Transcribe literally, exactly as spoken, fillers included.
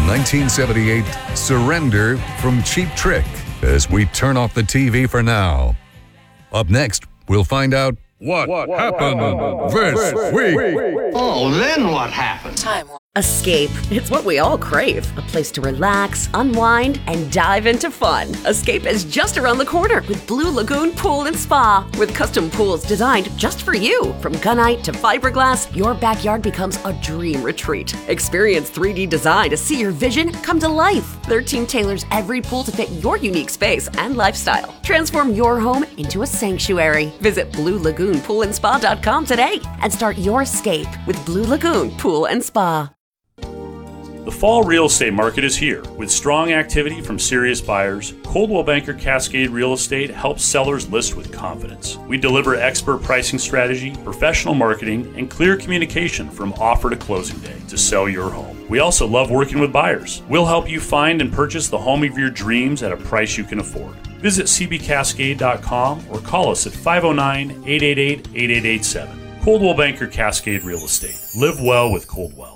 nineteen seventy-eight Surrender from Cheap Trick as we turn off the T V for now. Up next, we'll find out what, what happened what, this, this week. week. Oh, then what happened? Time. Escape. It's what we all crave. A place to relax, unwind, and dive into fun. Escape is just around the corner with Blue Lagoon Pool and Spa. With custom pools designed just for you. From gunite to fiberglass, your backyard becomes a dream retreat. Experience three D design to see your vision come to life. Their team tailors every pool to fit your unique space and lifestyle. Transform your home into a sanctuary. Visit blue lagoon pool and spa dot com today and start your escape with Blue Lagoon Pool and Spa. The fall real estate market is here. With strong activity from serious buyers, Coldwell Banker Cascade Real Estate helps sellers list with confidence. We deliver expert pricing strategy, professional marketing, and clear communication from offer to closing day to sell your home. We also love working with buyers. We'll help you find and purchase the home of your dreams at a price you can afford. Visit c b cascade dot com or call us at five oh nine, eight eight eight, eight eight eight seven. Coldwell Banker Cascade Real Estate. Live well with Coldwell.